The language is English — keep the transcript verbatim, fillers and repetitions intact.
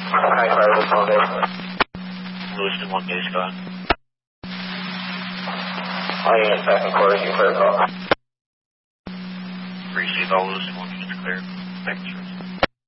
High fire, Lewiston one base. Lewiston one base, go ahead. All units second quarter, you clear call. Receive all Lewiston one units clear. Thanks, sir.